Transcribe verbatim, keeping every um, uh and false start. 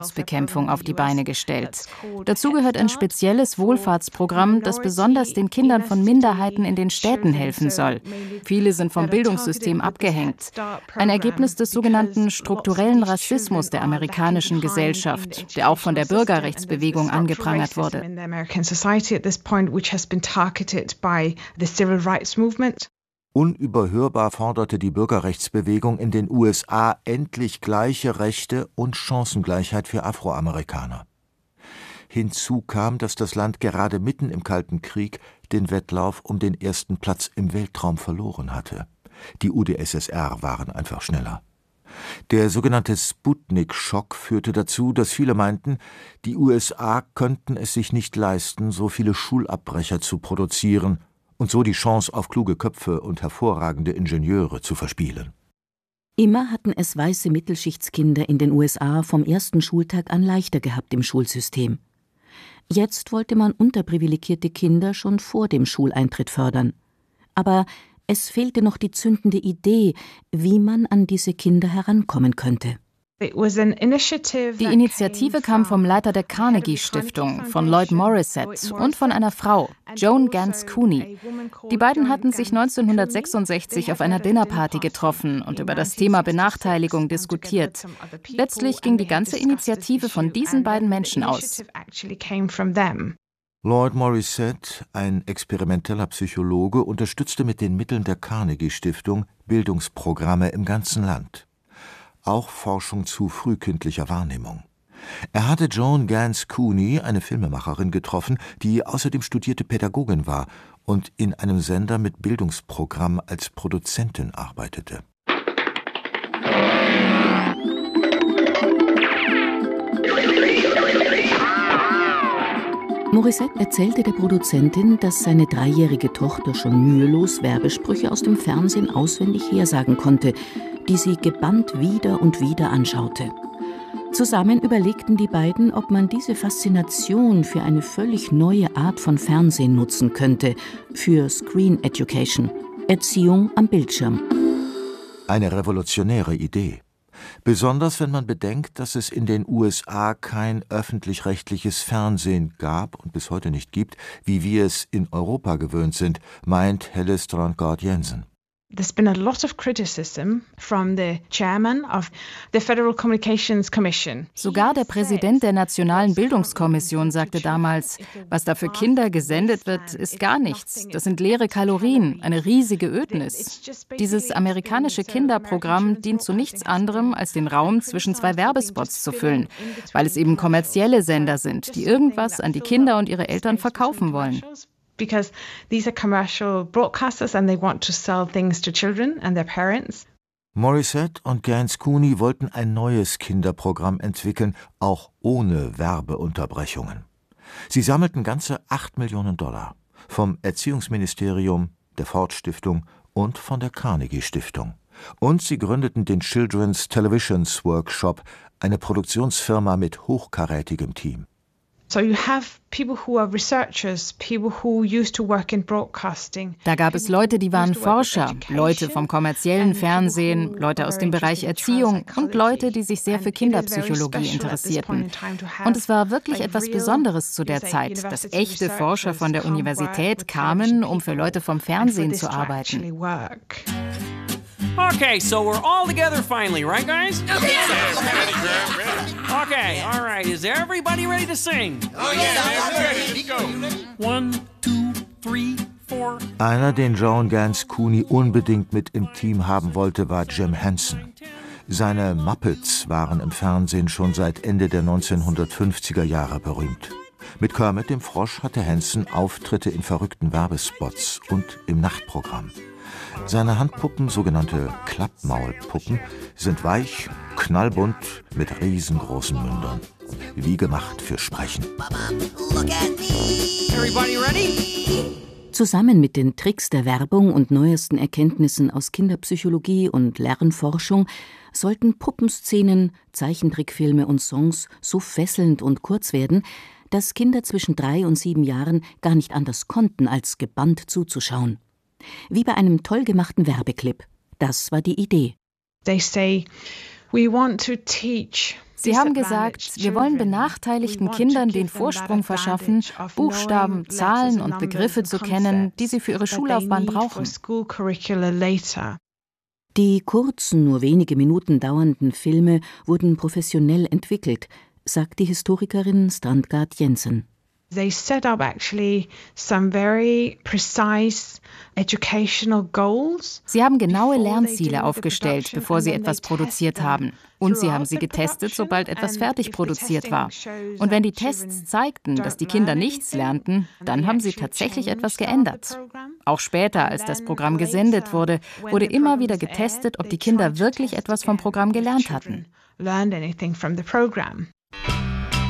Bekämpfung auf die Beine gestellt. Dazu gehört ein spezielles Wohlfahrtsprogramm, das besonders den Kindern von Minderheiten in den Städten helfen soll. Viele sind vom Bildungssystem abgehängt. Ein Ergebnis des sogenannten strukturellen Rassismus der amerikanischen Gesellschaft, der auch von der Bürgerrechtsbewegung angeprangert wurde. Unüberhörbar forderte die Bürgerrechtsbewegung in den U S A endlich gleiche Rechte und Chancengleichheit für Afroamerikaner. Hinzu kam, dass das Land gerade mitten im Kalten Krieg den Wettlauf um den ersten Platz im Weltraum verloren hatte. Die U d S S R waren einfach schneller. Der sogenannte Sputnik-Schock führte dazu, dass viele meinten, die U S A könnten es sich nicht leisten, so viele Schulabbrecher zu produzieren und so die Chance auf kluge Köpfe und hervorragende Ingenieure zu verspielen. Immer hatten es weiße Mittelschichtskinder in den U S A vom ersten Schultag an leichter gehabt im Schulsystem. Jetzt wollte man unterprivilegierte Kinder schon vor dem Schuleintritt fördern. Aber es fehlte noch die zündende Idee, wie man an diese Kinder herankommen könnte. Die Initiative kam vom Leiter der Carnegie-Stiftung, von Lloyd Morissette und von einer Frau, Joan Gance Cooney. Die beiden hatten sich neunzehnhundertsechsundsechzig auf einer Dinnerparty getroffen und über das Thema Benachteiligung diskutiert. Letztlich ging die ganze Initiative von diesen beiden Menschen aus. Lloyd Morissette, ein experimenteller Psychologe, unterstützte mit den Mitteln der Carnegie-Stiftung Bildungsprogramme im ganzen Land. Auch Forschung zu frühkindlicher Wahrnehmung. Er hatte Joan Gance Cooney, eine Filmemacherin, getroffen, die außerdem studierte Pädagogin war und in einem Sender mit Bildungsprogramm als Produzentin arbeitete. Morissette erzählte der Produzentin, dass seine dreijährige Tochter schon mühelos Werbesprüche aus dem Fernsehen auswendig hersagen konnte, die sie gebannt wieder und wieder anschaute. Zusammen überlegten die beiden, ob man diese Faszination für eine völlig neue Art von Fernsehen nutzen könnte, für Screen Education, Erziehung am Bildschirm. Eine revolutionäre Idee. Besonders wenn man bedenkt, dass es in den U S A kein öffentlich-rechtliches Fernsehen gab und bis heute nicht gibt, wie wir es in Europa gewöhnt sind, meint Helle Strandgaard Jensen. There's been a lot of criticism from the chairman of the Federal Communications Commission. Sogar der Präsident der Nationalen Bildungskommission sagte damals, was da für Kinder gesendet wird, ist gar nichts. Das sind leere Kalorien, eine riesige Ödnis. Dieses amerikanische Kinderprogramm dient zu nichts anderem, als den Raum zwischen zwei Werbespots zu füllen, weil es eben kommerzielle Sender sind, die irgendwas an die Kinder und ihre Eltern verkaufen wollen. Because these are commercial broadcasters and they want to sell things to children and their parents. Morissette und Gance Cooney wollten ein neues Kinderprogramm entwickeln, auch ohne Werbeunterbrechungen. Sie sammelten ganze acht Millionen Dollar vom Erziehungsministerium, der Ford-Stiftung und von der Carnegie-Stiftung. Und sie gründeten den Children's Televisions Workshop, eine Produktionsfirma mit hochkarätigem Team. So you have people who are researchers, people who used to work in broadcasting. Da gab es Leute, die waren Forscher, Leute vom kommerziellen Fernsehen, Leute aus dem Bereich Erziehung und Leute, die sich sehr für Kinderpsychologie interessierten. Und es war wirklich etwas Besonderes zu der Zeit, dass echte Forscher von der Universität kamen, um für Leute vom Fernsehen zu arbeiten. Okay, so we're all together finally, right, guys? Okay, all right. Is everybody ready to sing? Oh, yeah, ready. Go. One, two, three, four. Einer, den Joan Gance Cooney unbedingt mit im Team haben wollte, war Jim Henson. Seine Muppets waren im Fernsehen schon seit Ende der neunzehnhundertfünfziger Jahre berühmt. Mit Kermit dem Frosch hatte Henson Auftritte in verrückten Werbespots und im Nachtprogramm. Seine Handpuppen, sogenannte Klappmaulpuppen, sind weich, knallbunt mit riesengroßen Mündern. Wie gemacht für Sprechen. Everybody ready? Zusammen mit den Tricks der Werbung und neuesten Erkenntnissen aus Kinderpsychologie und Lernforschung sollten Puppenszenen, Zeichentrickfilme und Songs so fesselnd und kurz werden, dass Kinder zwischen drei und sieben Jahren gar nicht anders konnten, als gebannt zuzuschauen. Wie bei einem toll gemachten Werbeclip. Das war die Idee. They say, Sie haben gesagt, wir wollen benachteiligten Kindern den Vorsprung verschaffen, Buchstaben, Zahlen und Begriffe zu kennen, die sie für ihre Schullaufbahn brauchen. Die kurzen, nur wenige Minuten dauernden Filme wurden professionell entwickelt, sagt die Historikerin Strandgaard Jensen. They set up actually some very precise educational goals. Sie haben genaue Lernziele aufgestellt, bevor sie etwas produziert haben. Und sie haben sie getestet, sobald etwas fertig produziert war. Und wenn die Tests zeigten, dass die Kinder nichts lernten, dann haben sie tatsächlich etwas geändert. Auch später, als das Programm gesendet wurde, wurde immer wieder getestet, ob die Kinder wirklich etwas vom Programm gelernt hatten.